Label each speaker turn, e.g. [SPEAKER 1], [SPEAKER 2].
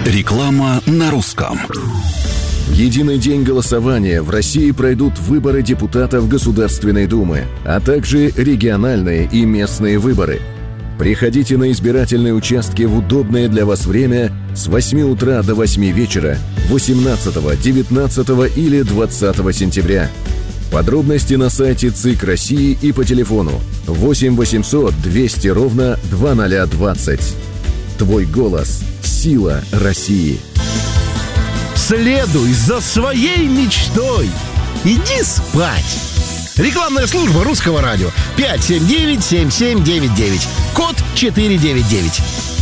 [SPEAKER 1] Реклама на русском.
[SPEAKER 2] В единый день голосования в России пройдут выборы депутатов Государственной Думы, а также региональные и местные выборы. Приходите на избирательные участки в удобное для вас время с 8 утра до 8 вечера 18, 19 или 20 сентября. Подробности на сайте ЦИК России и по телефону 8 800 200 ровно 2020. Твой голос – сила России.
[SPEAKER 3] Следуй за своей мечтой. Иди спать. Рекламная служба Русского радио. 579-7799. Код 499.